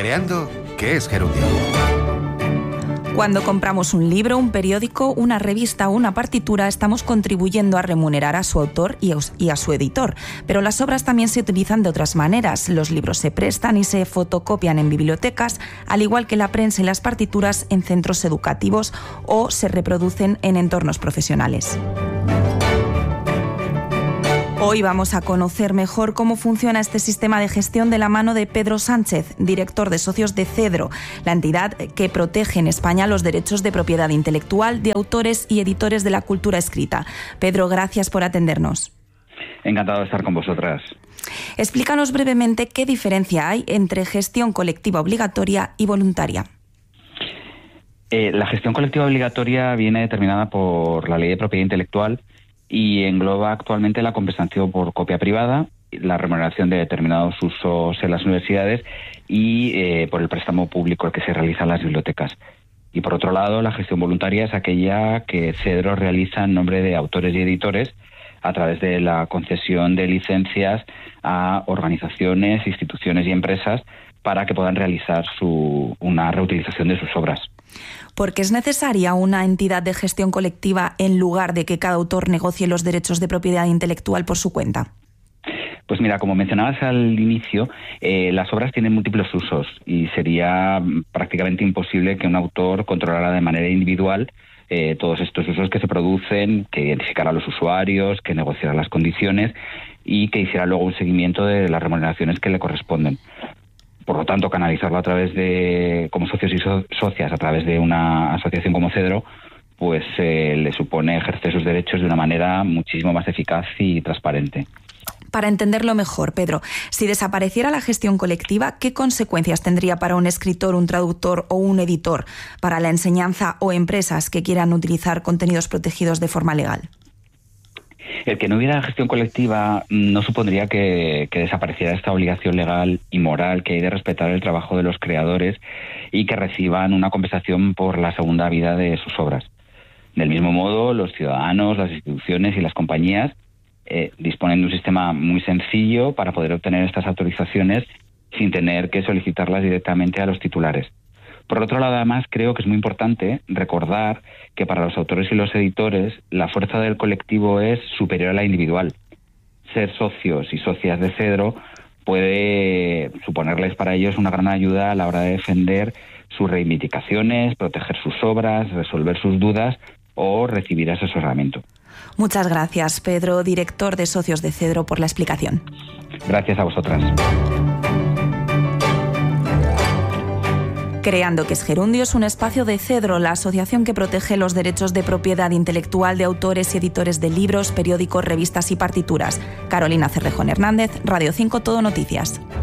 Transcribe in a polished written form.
Creando ¿Qué es gerundio? Cuando compramos un libro, un periódico, una revista o una partitura, estamos contribuyendo a remunerar a su autor y a su editor. Pero las obras también se utilizan de otras maneras. Los libros se prestan y se fotocopian en bibliotecas, al igual que la prensa y las partituras en centros educativos, o se reproducen en entornos profesionales. Hoy vamos a conocer mejor cómo funciona este sistema de gestión de la mano de Pedro Sánchez, director de socios de Cedro, la entidad que protege en España los derechos de propiedad intelectual de autores y editores de la cultura escrita. Pedro, gracias por atendernos. Encantado de estar con vosotras. Explícanos brevemente qué diferencia hay entre gestión colectiva obligatoria y voluntaria. La gestión colectiva obligatoria viene determinada por la Ley de Propiedad Intelectual y engloba actualmente la compensación por copia privada, la remuneración de determinados usos en las universidades y por el préstamo público que se realiza en las bibliotecas. Y por otro lado, la gestión voluntaria es aquella que Cedro realiza en nombre de autores y editores a través de la concesión de licencias a organizaciones, instituciones y empresas para que puedan realizar una reutilización de sus obras. ¿Por qué es necesaria una entidad de gestión colectiva en lugar de que cada autor negocie los derechos de propiedad intelectual por su cuenta? Pues mira, como mencionabas al inicio, las obras tienen múltiples usos y sería prácticamente imposible que un autor controlara de manera individual todos estos usos que se producen, que identificara a los usuarios, que negociara las condiciones y que hiciera luego un seguimiento de las remuneraciones que le corresponden. Por lo tanto, canalizarlo a través de, como socios y socias, a través de una asociación como Cedro, pues le supone ejercer sus derechos de una manera muchísimo más eficaz y transparente. Para entenderlo mejor, Pedro, si desapareciera la gestión colectiva, ¿qué consecuencias tendría para un escritor, un traductor o un editor, para la enseñanza o empresas que quieran utilizar contenidos protegidos de forma legal? El que no hubiera gestión colectiva no supondría que desapareciera esta obligación legal y moral que hay de respetar el trabajo de los creadores y que reciban una compensación por la segunda vida de sus obras. Del mismo modo, los ciudadanos, las instituciones y las compañías disponen de un sistema muy sencillo para poder obtener estas autorizaciones sin tener que solicitarlas directamente a los titulares. Por otro lado, además, creo que es muy importante recordar que para los autores y los editores la fuerza del colectivo es superior a la individual. Ser socios y socias de Cedro puede suponerles para ellos una gran ayuda a la hora de defender sus reivindicaciones, proteger sus obras, resolver sus dudas o recibir asesoramiento. Muchas gracias, Pedro, director de Socios de Cedro, por la explicación. Gracias a vosotras. Creando ¿Qué es gerundio? Es un espacio de Cedro, la asociación que protege los derechos de propiedad intelectual de autores y editores de libros, periódicos, revistas y partituras. Carolina Cerrejón Hernández, Radio 5 Todo Noticias.